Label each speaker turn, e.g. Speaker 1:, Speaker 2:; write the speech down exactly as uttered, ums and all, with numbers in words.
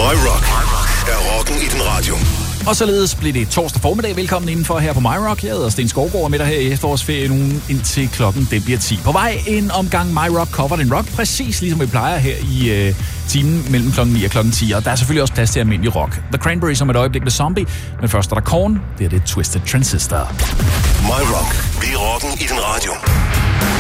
Speaker 1: My Rock er rocken i din radio.
Speaker 2: Og således blev det torsdag formiddag. Velkommen indenfor her på My Rock. Jeg hedder Sten Skovgaard og med dig her i efterårsferien ugen indtil klokken den bliver ti. På vej en omgang My Rock Covered in Rock, præcis ligesom vi plejer her i øh, timen mellem klokken ni og klokken ti. Og der er selvfølgelig også plads til almindelig rock. The Cranberries om et øjeblik med Zombie, men først er der Korn. Det er det Twisted Transistor.
Speaker 1: My Rock. Vi er rocken i din radio.